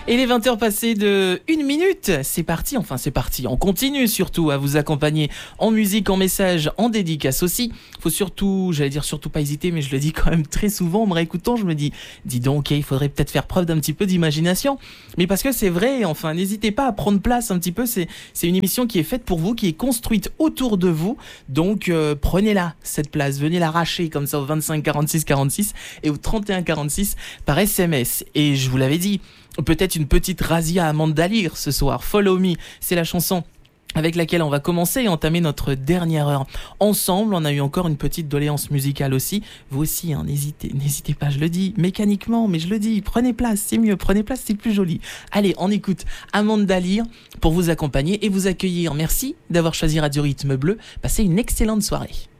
Et les 20h passées de 1 minute, c'est parti, on continue surtout à vous accompagner en musique, en message, en dédicace aussi. Faut surtout pas hésiter, mais je le dis quand même très souvent en me réécoutant, je me dis donc, il faudrait peut-être faire preuve d'un petit peu d'imagination. Mais parce que c'est vrai, n'hésitez pas à prendre place un petit peu, c'est une émission qui est faite pour vous, qui est construite autour de vous, donc prenez-la, cette place, venez l'arracher comme ça au 25 46 46 et au 31 46 par SMS. Et je vous l'avais dit, peut-être une petite razzia à Mandalire ce soir. Follow Me, c'est la chanson avec laquelle on va commencer et entamer notre dernière heure ensemble. On a eu encore une petite doléance musicale aussi. Vous aussi, n'hésitez pas, je le dis mécaniquement, mais je le dis, prenez place, c'est mieux, prenez place, c'est plus joli. Allez, on écoute Amanda Lear pour vous accompagner et vous accueillir. Merci d'avoir choisi Radio Rythme Bleu. Passez une excellente soirée.